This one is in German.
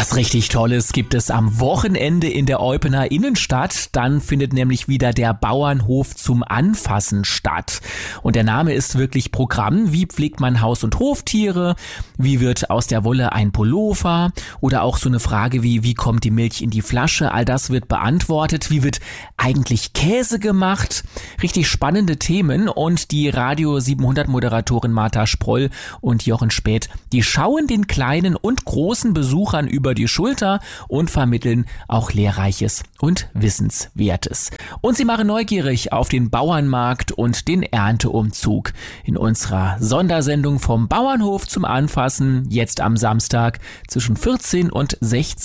Was richtig Tolles gibt es am Wochenende in der Eupener Innenstadt. Dann findet nämlich wieder der Bauernhof zum Anfassen statt. Und der Name ist wirklich Programm. Wie pflegt man Haus- und Hoftiere? Wie wird aus der Wolle ein Pullover? Oder auch so eine Frage wie kommt die Milch in die Flasche? All das wird beantwortet. Wie wird eigentlich Käse gemacht? Richtig spannende Themen. Und die Radio 700 Moderatorin Martha Sproll und Jochen Späth, die schauen den kleinen und großen Besuchern über die Schulter und vermitteln auch Lehrreiches und Wissenswertes. Und sie machen neugierig auf den Bauernmarkt und den Ernteumzug. In unserer Sondersendung vom Bauernhof zum Anfassen, jetzt am Samstag zwischen 14 und 16